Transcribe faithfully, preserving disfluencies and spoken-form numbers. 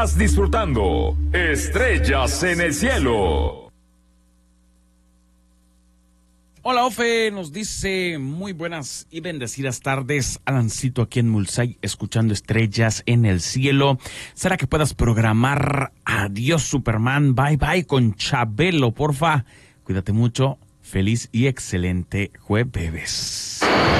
Estás disfrutando Estrellas en el Cielo. Hola, Ofe, nos dice muy buenas y bendecidas tardes. Alancito aquí en Mulsay, escuchando Estrellas en el Cielo. ¿Será que puedas programar Adiós Superman? Bye bye con Chabelo, porfa. Cuídate mucho. Feliz y excelente jueves.